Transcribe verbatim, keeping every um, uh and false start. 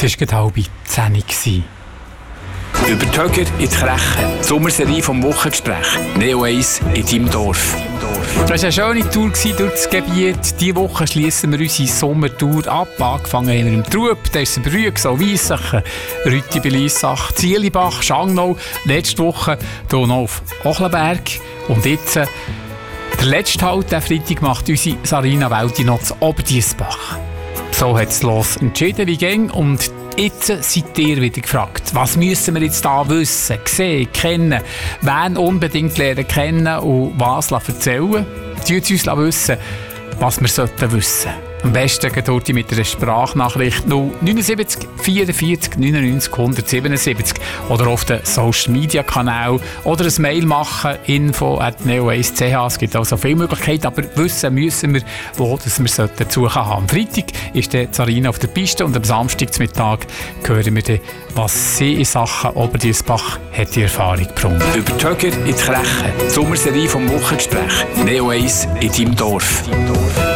Es war gerade halb zehn. Über die Höger in die Kreche. Die Sommerserie vom Wochengespräch. Neo eins in deinem Dorf. Das war eine schöne Tour durch das Gebiet. Diese Woche schließen wir unsere Sommertour ab. Angefangen haben wir im Trub, Dessenbrüg, so Weissachen, Rütti bei Liessach, Zielibach, Schangnau. Letzte Woche hier noch auf Ochlenberg. Und jetzt, äh, der letzte Halt, der Freitag, macht unsere Sarina Welti noch zu Oberdiessbach. So hat es los entschieden, wie ging. Und jetzt seid ihr wieder gefragt, was müssen wir jetzt da wissen, sehen, kennen, wen unbedingt lernen kennen und was erzählen. Tut uns wissen, was wir sollten wissen. Am besten geht ihr mit einer Sprachnachricht null neun sieben vierundvierzig neunundneunzig hundertsiebenundsiebzig oder auf den Social Media Kanal oder ein Mail machen, info at neo eins punkt c h. Es gibt also viele Möglichkeiten, aber wissen müssen wir, wo dass wir sollten suchen haben. Am Freitag ist der Sarina auf der Piste und am Samstagmittag hören wir dann, was sie in Sachen Oberdiessbach hat die Erfahrung gebracht. Über die Höger in die Kreche. Die Sommerserie vom Wochengespräch. Neo eins in deinem Dorf.